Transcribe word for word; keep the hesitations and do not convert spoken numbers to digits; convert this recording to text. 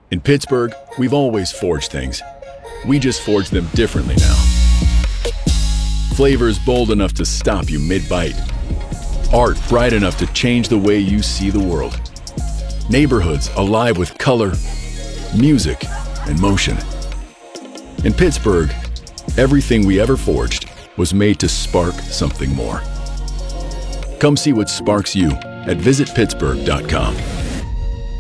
In Pittsburgh, we've always forged things. We just forge them differently now. Flavors bold enough to stop you mid-bite. Art bright enough to change the way you see the world. Neighborhoods alive with color, music, and motion. In Pittsburgh, everything we ever forged was made to spark something more. Come see what sparks you at visit pittsburgh dot com.